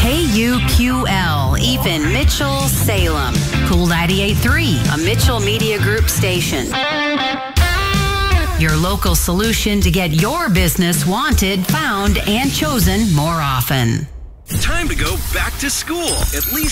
KUQL, even Mitchell, Salem. Cool 98.3, a Mitchell Media Group station. Your local solution to get your business wanted, found, and chosen more often. Time to go back to school. At least